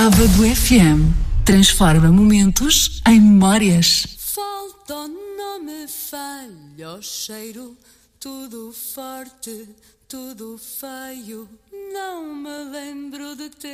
Sábado FM. Transforma momentos em memórias. Falta, não me falha o cheiro, tudo forte, tudo feio. Não me lembro de ter.